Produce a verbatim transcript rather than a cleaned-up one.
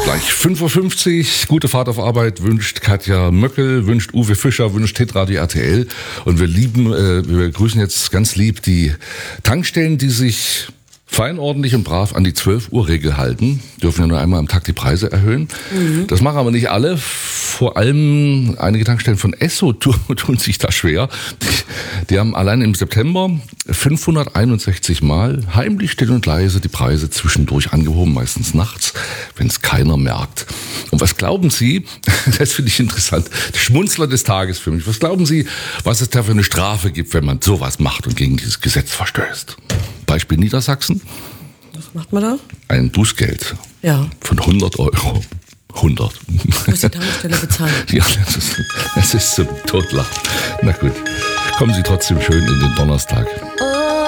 Gleich fünf Uhr fünfzig, gute Fahrt auf Arbeit wünscht Katja Möckel, wünscht Uwe Fischer, wünscht Hitradio R T L. Und wir lieben, äh, wir grüßen jetzt ganz lieb die Tankstellen, die sich fein, ordentlich und brav an die zwölf Uhr Regel halten. Dürfen ja nur einmal am Tag die Preise erhöhen. Mhm. Das machen aber nicht alle. Vor allem einige Tankstellen von Esso tun, tun sich da schwer. Die, die haben allein im September fünfhunderteinundsechzig Mal heimlich, still und leise die Preise zwischendurch angehoben, meistens nachts, wenn es keiner merkt. Und was glauben Sie, das finde ich interessant, der Schmunzler des Tages für mich, was glauben Sie, was es da für eine Strafe gibt, wenn man sowas macht und gegen dieses Gesetz verstößt? Beispiel Niedersachsen. Was macht man da? Ein Bußgeld Ja. von hundert Euro. hundert. Muss die Tankstelle bezahlen. Ja, das ist, das ist zum Totlachen. Na gut, kommen Sie trotzdem schön in den Donnerstag.